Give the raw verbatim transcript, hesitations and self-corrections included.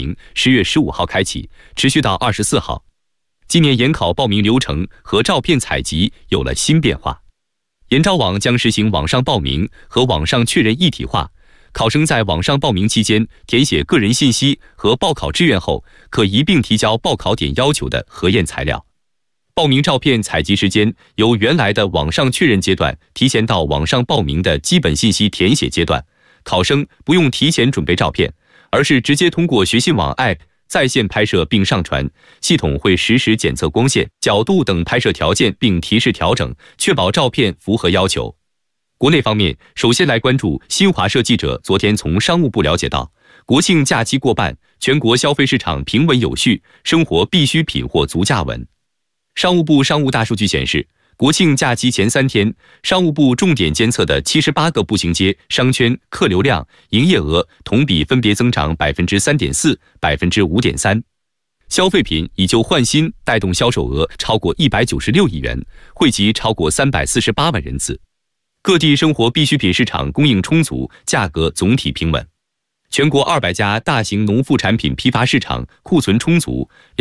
名十月十五号开启，持续到二十四号。今年研考报名流程和照片采集有了新变化，研招网将实行网上报名和网上确认一体化。考生在网上报名期间填写个人信息和报考志愿后，可一并提交报考点要求的核验材料。报名照片采集时间由原来的网上确认阶段提前到网上报名的基本信息填写阶段，考生不用提前准备照片，而是直接通过学信网 App 在线拍摄并上传，系统会实时检测光线、角度等拍摄条件并提示调整，确保照片符合要求。国内方面，首先来关注新华社记者昨天从商务部了解到，国庆假期过半，全国消费市场平稳有序，生活必需品货足价稳。商务部商务大数据显示，国庆假期前三天，商务部重点监测的七十八个步行街、商圈客流量、营业额同比分别增长 百分之三点四、百分之五点三。消费品以旧换新带动销售额超过一百九十六亿元，惠及超过三百四十八万人次。各地生活必需品市场供应充足，价格总体平稳。全国二百家大型农副产品批发市场库存充足。